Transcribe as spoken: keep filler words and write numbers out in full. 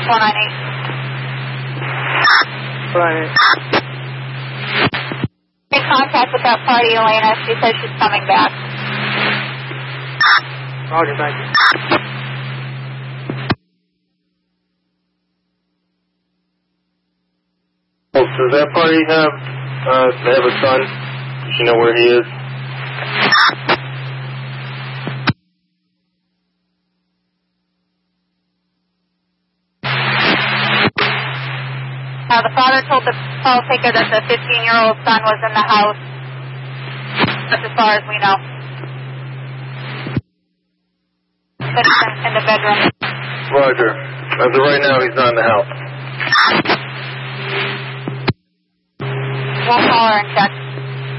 four nine eight. four nine eight. In contact with that party, Elena. She says she's coming back. Roger, thank you. Oh, does that party have, uh, they have a son? Does she know where he is? Uh, the father told the call taker that the fifteen-year-old son was in the house. That's as far as we know. But he's in, in the bedroom. Roger. As of right now, he's not in the house. We'll call her and check.